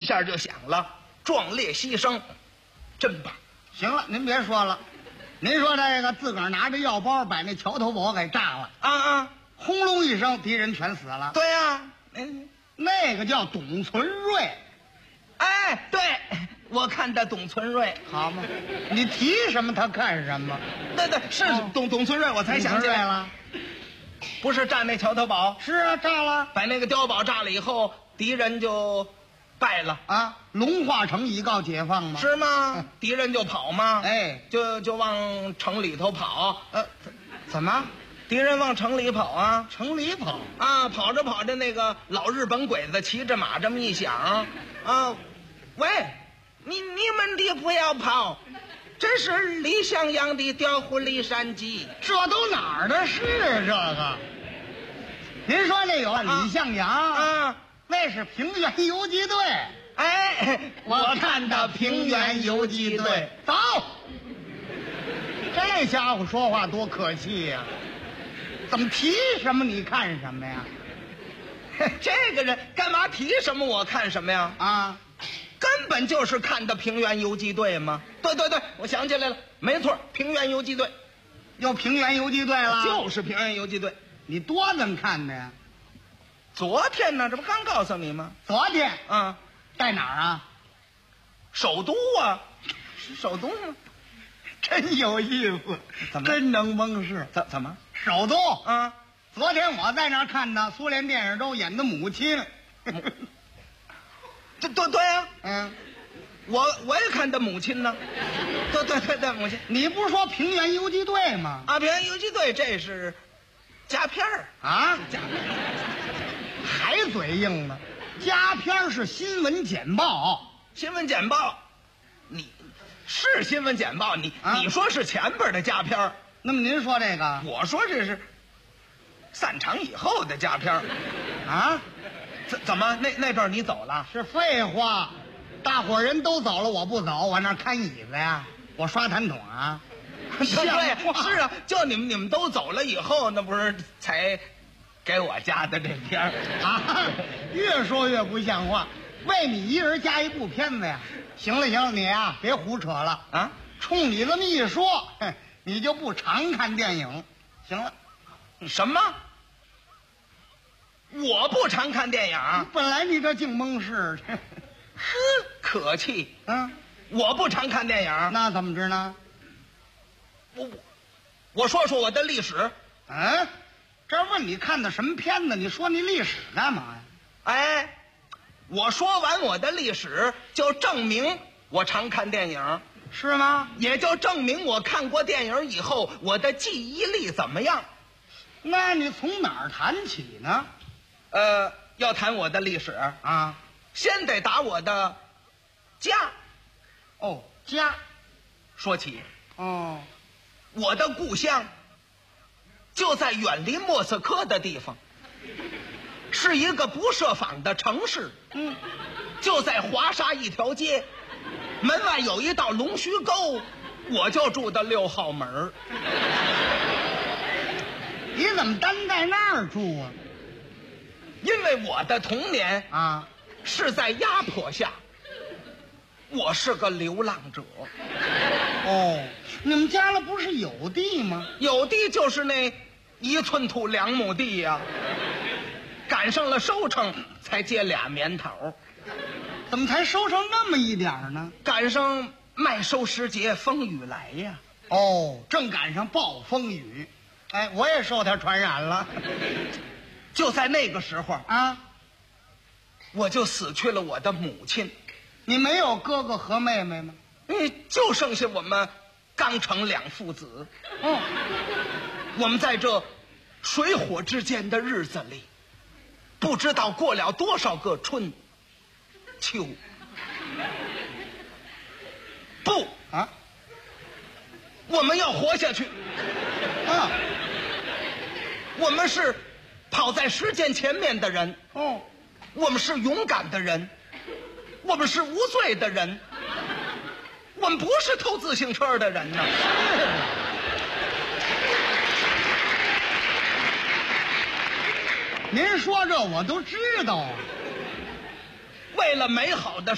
下就响了，壮烈牺牲，真棒！ 行了，您别说了，您说这个自个儿拿着药包把那桥头堡给炸了啊！ 轰隆一声，敌人全死了。 对呀， 那个叫董存瑞。 哎，对，我看的董存瑞， 好嘛，你提什么他看什么。 对，是董存瑞，我才想起来了。 不是炸那桥头堡？ 是啊，炸了， 把那个碉堡炸了以后，敌人就败了啊。龙化城以告解放吗？ 是吗？敌人就跑吗？ 哎， 就往城里头跑。 怎么？ 敌人往城里跑啊？ 城里跑啊？跑着跑着，那个老日本鬼子骑着马这么一响，啊，喂，你们的不要跑，这是李向阳的调虎离山计。 这都哪儿的事啊？这个，您说那有李向阳啊？ 那是平原游击队。 哎，我看到平原游击队。 走，这家伙说话多可气呀！怎么提什么你看什么呀？ 这个人干嘛提什么我看什么呀？ 啊， 根本就是看的平原游击队嘛。对，我想起来了，没错，平原游击队。 又平原游击队了？ 就是平原游击队。 你多能看的呀？ 昨天呢，这不刚告诉你吗？ 昨天啊， 在哪儿啊？ 首都啊，是首都吗？ 真有意思，真能蒙事。 怎么？ 首都啊！ 昨天我在那儿看的苏联电影中演的母亲。 对呀， 嗯， 我也看的母亲呢。对，母亲。 你不是说平原游击队吗？ 啊，平原游击队这是佳片儿啊， 佳片还嘴硬呢。佳片是新闻简报， 新闻简报，你是新闻简报，你说是前边的佳片儿。 那么您说这个， 我说这是散场以后的佳片啊？ 怎么那阵儿你走了？ 是废话，大伙人都走了，我不走，我那看椅子呀，我刷痰桶啊。 对，是啊，就你们都走了以后，那不是才给我加的这片儿啊？越说越不像话，为你一人加一部片子呀？行了，你啊别胡扯了啊！冲你这么一说，你就不常看电影。行了， 什么？我不常看电影？ 本来你这净蒙事。 呵，可气。我不常看电影， 那怎么着呢？ 我说说我的历史。 这问你看的什么片子？你说你历史干嘛呀？ 哎，我说完我的历史，就证明我常看电影。 是吗？ 也就证明我看过电影以后，我的记忆力怎么样？ 那你从哪儿谈起呢？ 要谈我的历史啊， 先得打我的家。 哦，家说起。 哦， 我的故乡就在远离莫斯科的地方，是一个不设防的城市。就在华沙一条街，门外有一道龙须沟，我就住的6号门。 你怎么单在那儿住啊？ 因为我的童年啊是在压迫下，我是个流浪者。 哦，你们家了不是有地吗？ 有地就是那1寸土2亩地呀，赶上了收成才结俩棉头。 怎么才收成那么一点呢？ 赶上麦收时节，风雨来呀。 哦，正赶上暴风雨。哎，我也受它传染了。 就在那个时候啊， 我就死去了我的母亲。 你没有哥哥和妹妹吗？ 就剩下我们刚成2父子。我们在这水火之间的日子里，不知道过了多少个春秋。不啊， 我们要活下去。我们是跑在时间前面的人。我们是勇敢的人，我们是无罪的人，我们不是偷自行车的人呢。 您说这我都知道啊。 为了美好的